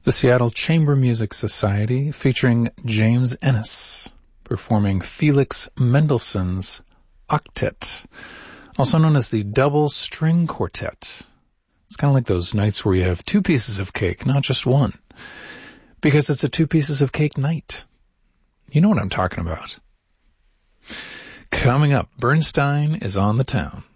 The Seattle Chamber Music Society featuring James Ennis performing Felix Mendelssohn's Octet, also known as the Double String Quartet. It's kind of like those nights where you have two pieces of cake, not just one, because it's a two pieces of cake night. You know what I'm talking about. Coming up, Bernstein is on the town.